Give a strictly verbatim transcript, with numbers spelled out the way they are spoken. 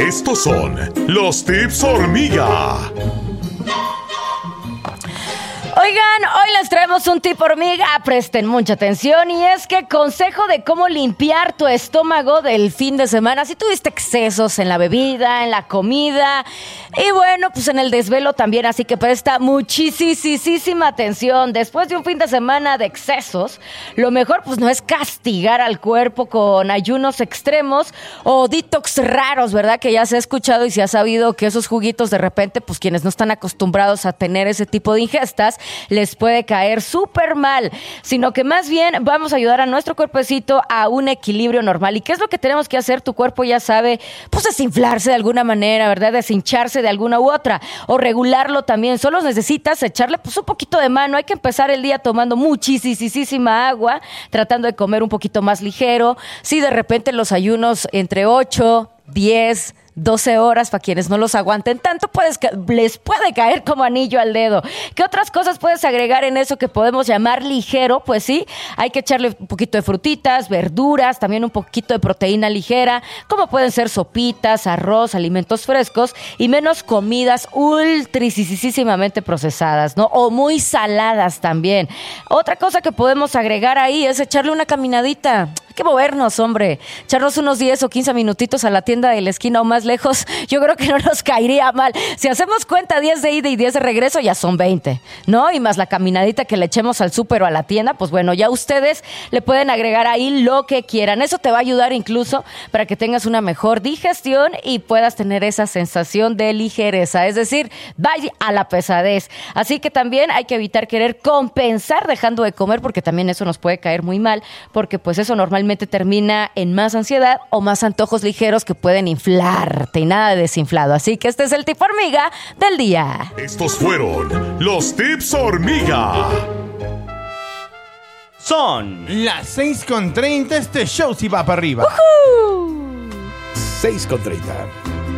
Estos son los tips hormiga. Oigan, hoy les traemos un tip hormiga, presten mucha atención, y es que consejo de cómo limpiar tu estómago del fin de semana. Si tuviste excesos en la bebida, en la comida y bueno, pues en el desvelo también, así que presta muchísima atención. Después de un fin de semana de excesos, lo mejor pues no es castigar al cuerpo con ayunos extremos o detox raros, ¿verdad? Que ya se ha escuchado y se ha sabido que esos juguitos de repente, pues quienes no están acostumbrados a tener ese tipo de ingestas, les puede caer súper mal, sino que más bien vamos a ayudar a nuestro cuerpecito a un equilibrio normal. ¿Y qué es lo que tenemos que hacer? Tu cuerpo ya sabe, pues desinflarse de alguna manera, ¿verdad? Deshincharse de alguna u otra, o regularlo también. Solo necesitas echarle pues un poquito de mano. Hay que empezar el día tomando muchísima agua, tratando de comer un poquito más ligero. Si de repente los ayunos entre ocho, diez, doce horas, para quienes no los aguanten tanto, puedes, les puede caer como anillo al dedo. ¿Qué otras cosas puedes agregar en eso que podemos llamar ligero? Pues sí, hay que echarle un poquito de frutitas, verduras, también un poquito de proteína ligera, como pueden ser sopitas, arroz, alimentos frescos, y menos comidas ultricísimamente procesadas, ¿no? O muy saladas también. Otra cosa que podemos agregar ahí es echarle una caminadita. Hay que movernos, hombre. Echarnos unos diez o quince minutitos a la tienda de la esquina o más lejos, yo creo que no nos caería mal. Si hacemos cuenta, diez de ida y diez de regreso, ya son veinte, ¿no? Y más la caminadita que le echemos al súper o a la tienda, pues bueno, ya ustedes le pueden agregar ahí lo que quieran. Eso te va a ayudar incluso para que tengas una mejor digestión y puedas tener esa sensación de ligereza, es decir, vaya a la pesadez. Así que también hay que evitar querer compensar dejando de comer, porque también eso nos puede caer muy mal, porque pues eso normalmente termina en más ansiedad o más antojos ligeros que pueden inflarte, y nada de desinflado. Así que este es el tip hormiga del día. Estos fueron los tips hormiga. Son las seis con treinta. Este show sí va para arriba. ¡Uh-huh! seis con treinta.